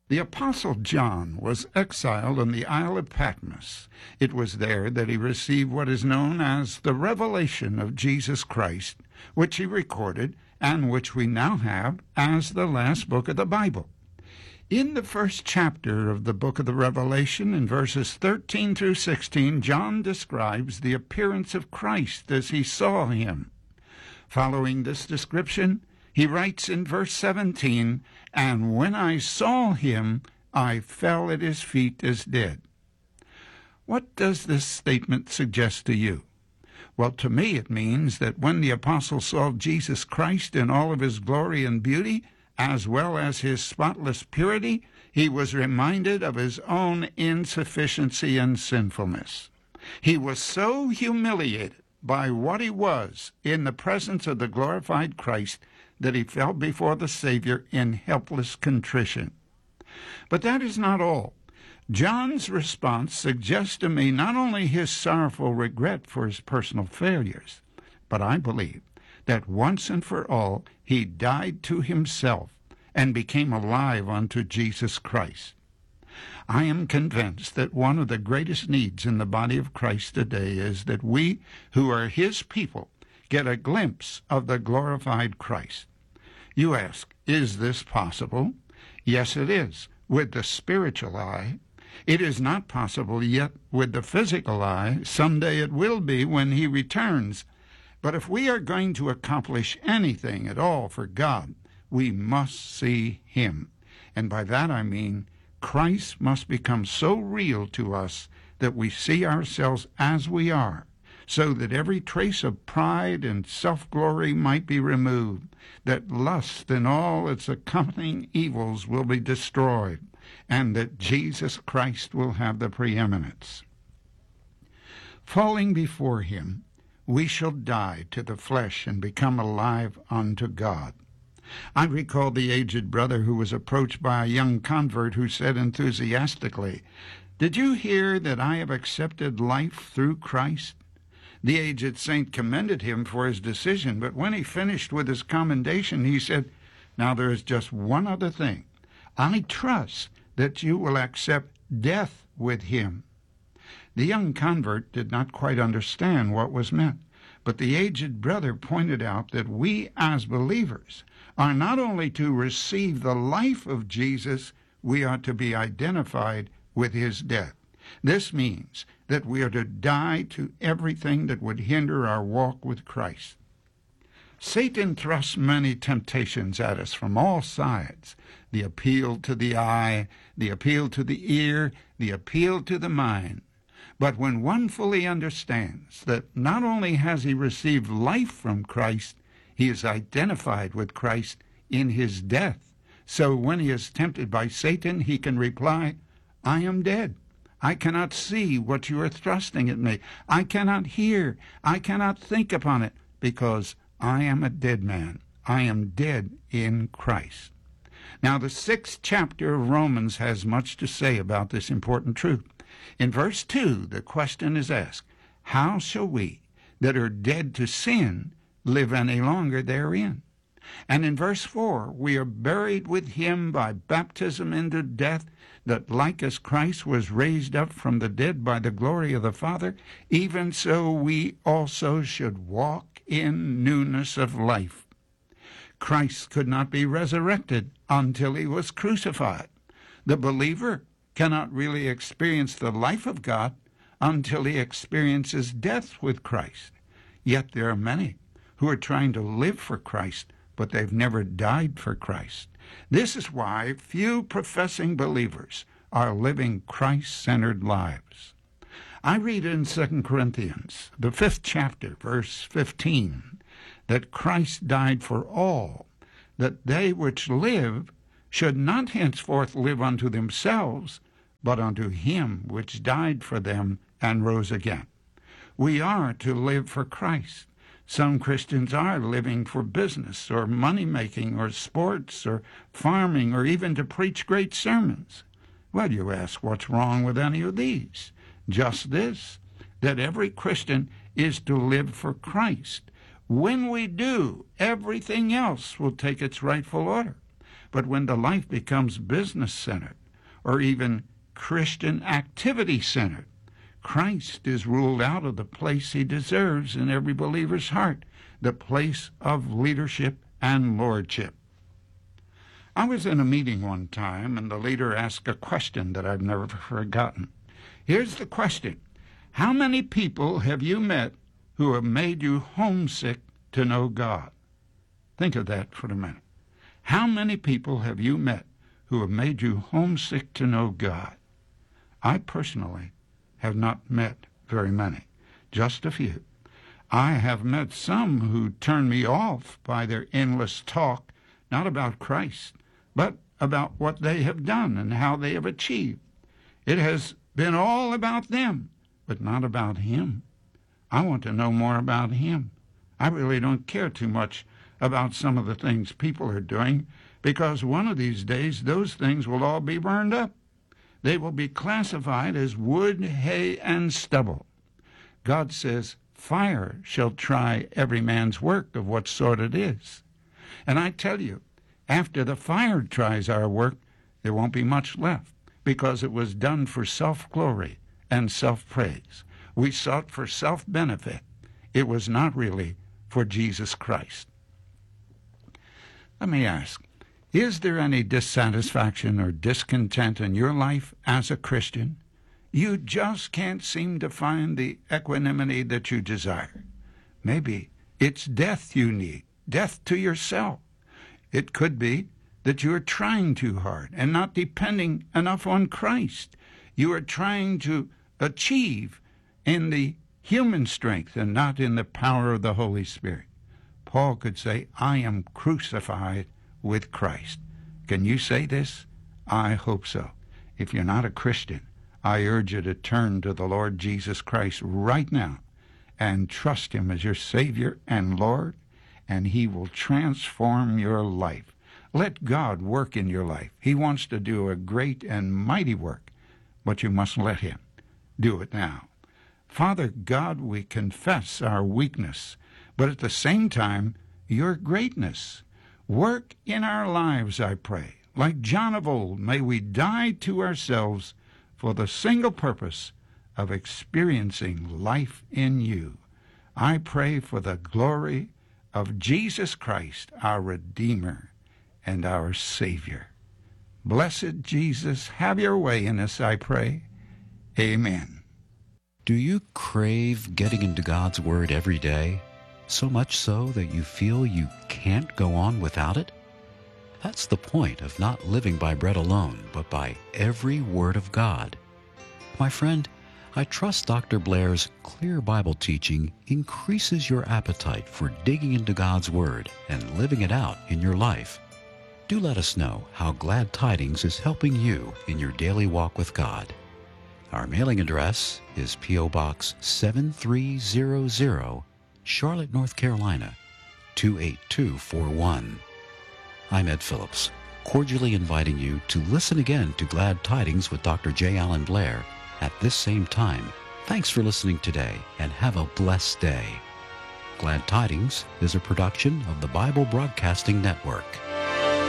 The Apostle John was exiled on the Isle of Patmos. It was there that he received what is known as the revelation of Jesus Christ, which he recorded and which we now have as the last book of the Bible. In the first chapter of the book of the Revelation, in verses 13 through 16, John describes the appearance of Christ as he saw him. Following this description, he writes in verse 17, "And when I saw him, I fell at his feet as dead." What does this statement suggest to you? Well, to me it means that when the apostle saw Jesus Christ in all of his glory and beauty, as well as his spotless purity, he was reminded of his own insufficiency and sinfulness. He was so humiliated by what he was in the presence of the glorified Christ that he fell before the Savior in helpless contrition. But that is not all. John's response suggests to me not only his sorrowful regret for his personal failures, but I believe that once and for all he died to himself and became alive unto Jesus Christ. I am convinced that one of the greatest needs in the body of Christ today is that we, who are his people, get a glimpse of the glorified Christ. You ask, is this possible? Yes, it is, with the spiritual eye. It is not possible yet with the physical eye. Someday it will be when he returns. But if we are going to accomplish anything at all for God, we must see him. And by that I mean Christ must become so real to us that we see ourselves as we are, so that every trace of pride and self-glory might be removed, that lust and all its accompanying evils will be destroyed, and that Jesus Christ will have the preeminence. Falling before him, we shall die to the flesh and become alive unto God. I recall the aged brother who was approached by a young convert who said enthusiastically, "Did you hear that I have accepted life through Christ?" The aged saint commended him for his decision, but when he finished with his commendation, he said, "Now there is just one other thing. I trust that you will accept death with him." The young convert did not quite understand what was meant, but the aged brother pointed out that we as believers are not only to receive the life of Jesus, we are to be identified with his death. This means that we are to die to everything that would hinder our walk with Christ. Satan thrusts many temptations at us from all sides: the appeal to the eye, the appeal to the ear, the appeal to the mind. But when one fully understands that not only has he received life from Christ, he is identified with Christ in his death. So when he is tempted by Satan, he can reply, "I am dead. I cannot see what you are thrusting at me. I cannot hear. I cannot think upon it, because I am a dead man. I am dead in Christ." Now, the 6th chapter of Romans has much to say about this important truth. In verse 2, the question is asked, how shall we that are dead to sin live any longer therein? And in verse 4, we are buried with him by baptism into death, that like as Christ was raised up from the dead by the glory of the Father, even so we also should walk in newness of life. Christ could not be resurrected until he was crucified. The believer cannot really experience the life of God until he experiences death with Christ. Yet there are many who are trying to live for Christ, but they've never died for Christ. This is why few professing believers are living Christ-centered lives. I read in 2 Corinthians, the 5th chapter, verse 15, that Christ died for all, that they which live should not henceforth live unto themselves, but unto him which died for them and rose again. We are to live for Christ. Some Christians are living for business or money-making or sports or farming or even to preach great sermons. Well, you ask, what's wrong with any of these? Just this, that every Christian is to live for Christ. When we do, everything else will take its rightful order. But when the life becomes business-centered or even Christian activity-centered, Christ is ruled out of the place he deserves in every believer's heart, the place of leadership and lordship. I was in a meeting one time, and the leader asked a question that I've never forgotten. Here's the question. How many people have you met who have made you homesick to know God? Think of that for a minute. How many people have you met who have made you homesick to know God? I personally have not met very many, just a few. I have met some who turn me off by their endless talk, not about Christ, but about what they have done and how they have achieved. It has been all about them, but not about Him. I want to know more about Him. I really don't care too much about some of the things people are doing, because one of these days those things will all be burned up. They will be classified as wood, hay, and stubble. God says, fire shall try every man's work of what sort it is. And I tell you, after the fire tries our work, there won't be much left, because it was done for self-glory and self-praise. We sought for self-benefit. It was not really for Jesus Christ. Let me ask, is there any dissatisfaction or discontent in your life as a Christian? You just can't seem to find the equanimity that you desire. Maybe it's death you need, death to yourself. It could be that you are trying too hard and not depending enough on Christ. You are trying to achieve in the human strength and not in the power of the Holy Spirit. Paul could say, I am crucified with Christ. Can you say this? I hope so. If you're not a Christian, I urge you to turn to the Lord Jesus Christ right now and trust Him as your Savior and Lord, and He will transform your life. Let God work in your life. He wants to do a great and mighty work, but you must let Him do it now. Father God, we confess our weakness, but at the same time, your greatness. Work in our lives, I pray. Like John of old, may we die to ourselves for the single purpose of experiencing life in you. I pray for the glory of Jesus Christ, our Redeemer and our Savior. Blessed Jesus, have your way in us, I pray. Amen. Do you crave getting into God's Word every day? So much so that you feel you can't go on without it? That's the point of not living by bread alone, but by every word of God. My friend, I trust Dr. Blair's clear Bible teaching increases your appetite for digging into God's Word and living it out in your life. Do let us know how Glad Tidings is helping you in your daily walk with God. Our mailing address is P.O. Box 7300, Charlotte, North Carolina, 28241. I'm Ed Phillips, cordially inviting you to listen again to Glad Tidings with Dr. J. Allen Blair at this same time. Thanks for listening today, and have a blessed day. Glad Tidings is a production of the Bible Broadcasting Network.